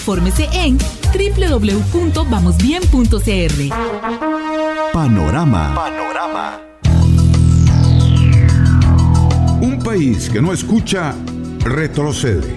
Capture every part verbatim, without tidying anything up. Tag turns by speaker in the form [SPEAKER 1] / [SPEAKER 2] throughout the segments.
[SPEAKER 1] Infórmese en doble u doble u doble u punto vamos bien punto c r.
[SPEAKER 2] Panorama. Panorama. Un país que no escucha, retrocede.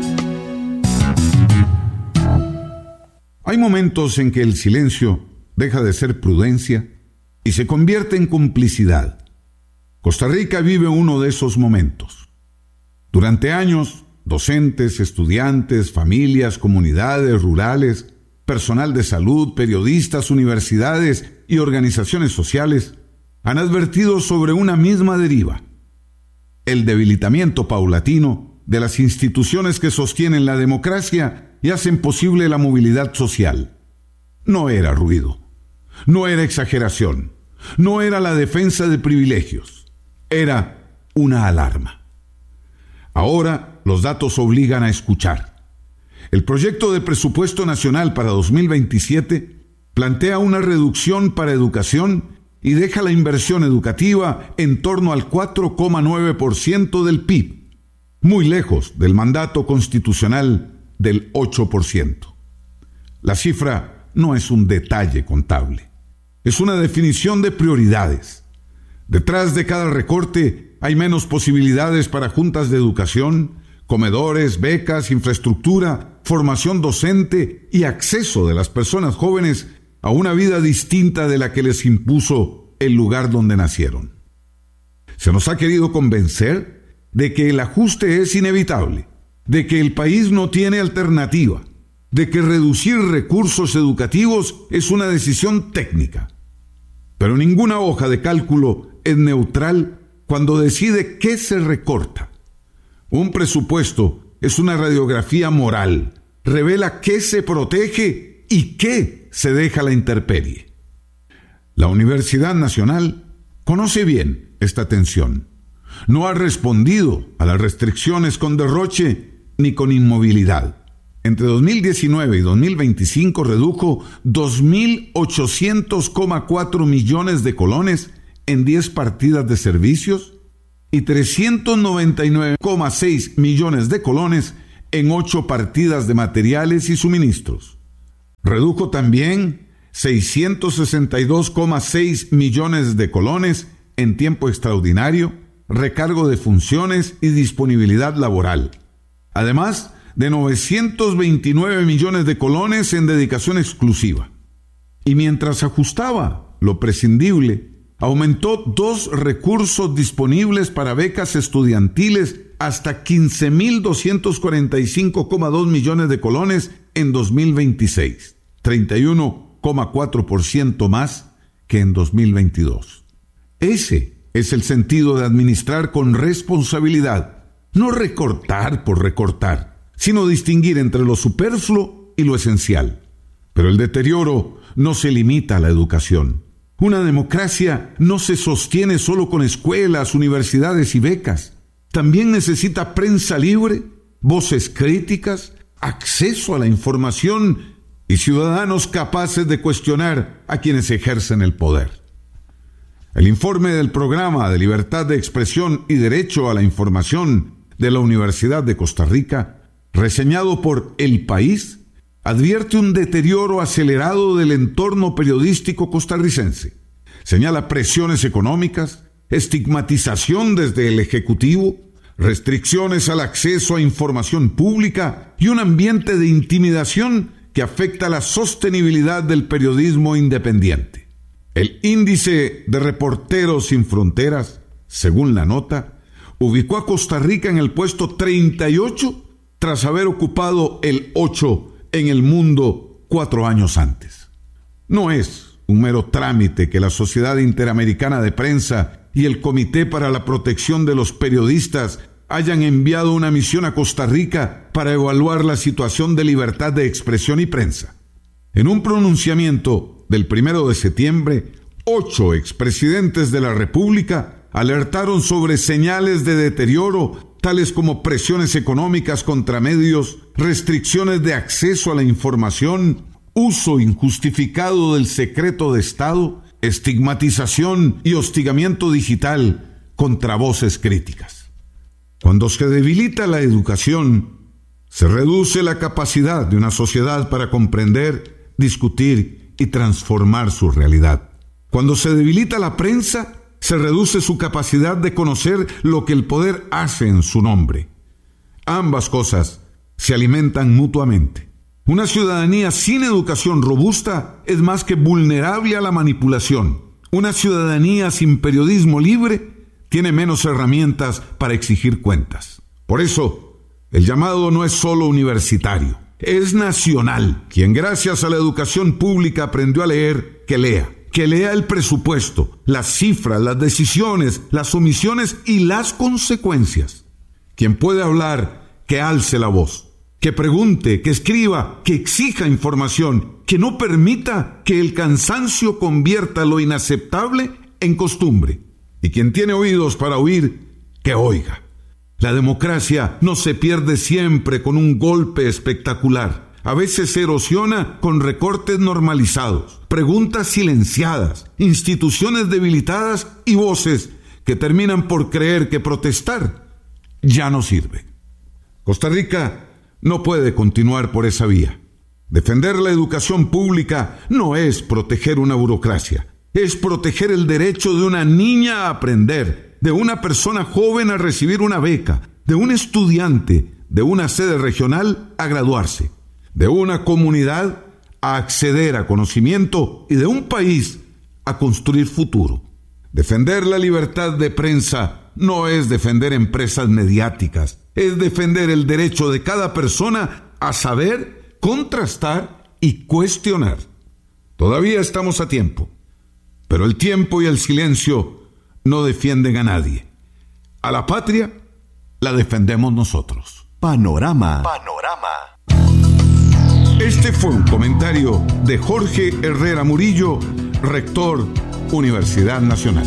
[SPEAKER 2] Hay momentos en que el silencio deja de ser prudencia y se convierte en complicidad. Costa Rica vive uno de esos momentos. Durante años, docentes, estudiantes, familias, comunidades rurales, personal de salud, periodistas, universidades y organizaciones sociales han advertido sobre una misma deriva: el debilitamiento paulatino de las instituciones que sostienen la democracia y hacen posible la movilidad social. No era ruido, no era exageración, no era la defensa de privilegios, era una alarma. Ahora los datos obligan a escuchar. El proyecto de presupuesto nacional para dos mil veintisiete plantea una reducción para educación y deja la inversión educativa en torno al cuatro coma nueve por ciento del P I B, muy lejos del mandato constitucional del ocho por ciento. La cifra no es un detalle contable, es una definición de prioridades. Detrás de cada recorte hay menos posibilidades para juntas de educación, comedores, becas, infraestructura, formación docente y acceso de las personas jóvenes a una vida distinta de la que les impuso el lugar donde nacieron. Se nos ha querido convencer de que el ajuste es inevitable, de que el país no tiene alternativa, de que reducir recursos educativos es una decisión técnica. Pero ninguna hoja de cálculo es neutral cuando decide qué se recorta. Un presupuesto es una radiografía moral, revela qué se protege y qué se deja a la intemperie. La Universidad Nacional conoce bien esta tensión. No ha respondido a las restricciones con derroche ni con inmovilidad. Entre dos mil diecinueve y dos mil veinticinco redujo dos mil ochocientos coma cuatro millones de colones en diez partidas de servicios y trescientos noventa y nueve coma seis millones de colones en ocho partidas de materiales y suministros. Redujo también seiscientos sesenta y dos coma seis millones de colones en tiempo extraordinario, recargo de funciones y disponibilidad laboral. Además de novecientos veintinueve millones de colones en dedicación exclusiva. Y mientras ajustaba lo prescindible, aumentó dos recursos disponibles para becas estudiantiles hasta quince mil doscientos cuarenta y cinco coma dos millones de colones en dos mil veintiséis, treinta y uno coma cuatro por ciento más que en dos mil veintidós. Ese es el sentido de administrar con responsabilidad, no recortar por recortar, sino distinguir entre lo superfluo y lo esencial. Pero el deterioro no se limita a la educación. Una democracia no se sostiene solo con escuelas, universidades y becas. También necesita prensa libre, voces críticas, acceso a la información y ciudadanos capaces de cuestionar a quienes ejercen el poder. El informe del Programa de Libertad de Expresión y Derecho a la Información de la Universidad de Costa Rica, reseñado por El País, advierte un deterioro acelerado del entorno periodístico costarricense. Señala presiones económicas, estigmatización desde el Ejecutivo, restricciones al acceso a información pública y un ambiente de intimidación que afecta la sostenibilidad del periodismo independiente. El índice de Reporteros Sin Fronteras, según la nota, ubicó a Costa Rica en el puesto treinta y ocho tras haber ocupado el ocho en el mundo cuatro años antes. No es un mero trámite que la Sociedad Interamericana de Prensa y el Comité para la Protección de los Periodistas hayan enviado una misión a Costa Rica para evaluar la situación de libertad de expresión y prensa. En un pronunciamiento del primero de septiembre, ocho expresidentes de la República alertaron sobre señales de deterioro, tales como presiones económicas contra medios, restricciones de acceso a la información, uso injustificado del secreto de Estado, estigmatización y hostigamiento digital contra voces críticas. Cuando se debilita la educación, Se reduce la capacidad de una sociedad para comprender, discutir y transformar su realidad. Cuando se debilita la prensa, se reduce su capacidad de conocer lo que el poder hace en su nombre. Ambas cosas se alimentan mutuamente. Una ciudadanía sin educación robusta es más que vulnerable a la manipulación. Una ciudadanía sin periodismo libre tiene menos herramientas para exigir cuentas. Por eso, el llamado no es solo universitario, es nacional. Quien gracias a la educación pública aprendió a leer, que lea. Que lea el presupuesto, las cifras, las decisiones, las omisiones y las consecuencias. Quien puede hablar, que alce la voz, que pregunte, que escriba, que exija información, que no permita que el cansancio convierta lo inaceptable en costumbre. Y quien tiene oídos para oír, que oiga. La democracia no se pierde siempre con un golpe espectacular. A veces se erosiona con recortes normalizados, preguntas silenciadas, instituciones debilitadas y voces que terminan por creer que protestar ya no sirve. Costa Rica no puede continuar por esa vía. Defender la educación pública no es proteger una burocracia, es proteger el derecho de una niña a aprender, de una persona joven a recibir una beca, de un estudiante de una sede regional a graduarse, de una comunidad a acceder a conocimiento y de un país a construir futuro. Defender la libertad de prensa no es defender empresas mediáticas, es defender el derecho de cada persona a saber, contrastar y cuestionar. Todavía estamos a tiempo, pero el tiempo y el silencio no defienden a nadie. A la patria la defendemos nosotros.
[SPEAKER 3] Panorama. Panorama.
[SPEAKER 2] Este fue un comentario de Jorge Herrera Murillo, rector, Universidad Nacional.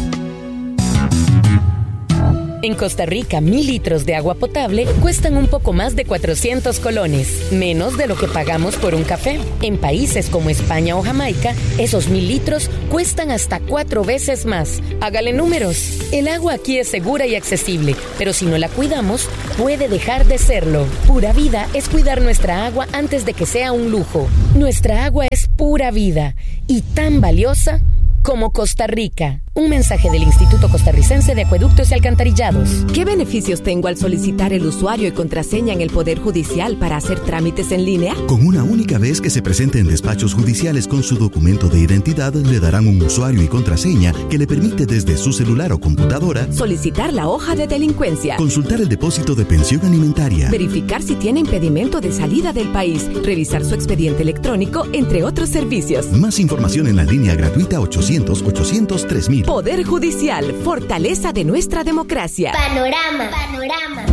[SPEAKER 4] En Costa Rica, mil litros de agua potable cuestan un poco más de cuatrocientos colones, menos de lo que pagamos por un café. En países como España o Jamaica, esos mil litros cuestan hasta cuatro veces más. Hágale números. El agua aquí es segura y accesible, pero si no la cuidamos, puede dejar de serlo. Pura Vida es cuidar nuestra agua antes de que sea un lujo. Nuestra agua es pura vida y tan valiosa como Costa Rica. Un mensaje del Instituto Costarricense de Acueductos y Alcantarillados.
[SPEAKER 5] ¿Qué beneficios tengo al solicitar el usuario y contraseña en el Poder Judicial para hacer trámites en línea?
[SPEAKER 3] Con una única vez que se presente en despachos judiciales con su documento de identidad, le darán un usuario y contraseña que le permite desde su celular o computadora
[SPEAKER 5] solicitar la hoja de delincuencia,
[SPEAKER 3] consultar el depósito de pensión alimentaria,
[SPEAKER 5] verificar si tiene impedimento de salida del país, revisar su expediente electrónico, entre otros servicios.
[SPEAKER 3] Más información en la línea gratuita ochocientos ochocientos tres mil.
[SPEAKER 5] Poder Judicial, fortaleza de nuestra democracia.
[SPEAKER 6] Panorama. Panorama.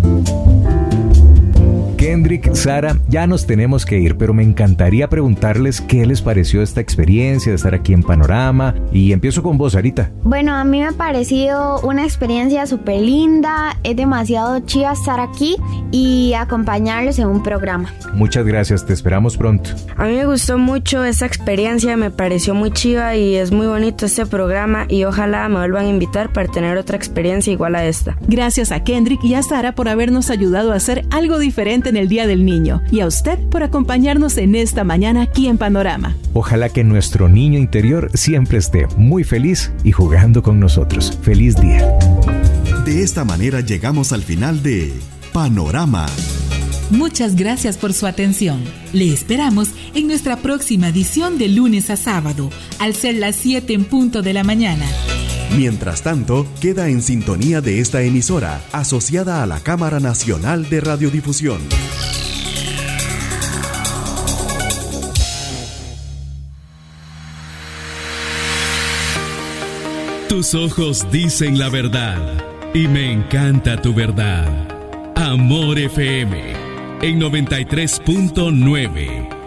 [SPEAKER 7] Kendrick, Sara, ya nos tenemos que ir, pero me encantaría preguntarles qué les pareció esta experiencia de estar aquí en Panorama. Y empiezo con vos, Sarita.
[SPEAKER 8] Bueno, a mí me ha parecido una experiencia súper linda. Es demasiado chiva estar aquí y acompañarlos en un programa.
[SPEAKER 7] Muchas gracias, te esperamos pronto.
[SPEAKER 9] A mí me gustó mucho esa experiencia, me pareció muy chiva y es muy bonito este programa y ojalá me vuelvan a invitar para tener otra experiencia igual a esta.
[SPEAKER 1] Gracias a Kendrick y a Sara por habernos ayudado a hacer algo diferente en el Día del Niño y a usted por acompañarnos en esta mañana aquí en Panorama.
[SPEAKER 7] Ojalá que nuestro niño interior siempre esté muy feliz y jugando con nosotros. ¡Feliz día!
[SPEAKER 3] De esta manera llegamos al final de Panorama.
[SPEAKER 1] Muchas gracias por su atención. Le esperamos en nuestra próxima edición de lunes a sábado, al ser las siete en punto de la mañana.
[SPEAKER 3] Mientras tanto, queda en sintonía de esta emisora, asociada a la Cámara Nacional de Radiodifusión.
[SPEAKER 10] Tus ojos dicen la verdad, y me encanta tu verdad. Amor F M, en noventa y tres punto nueve.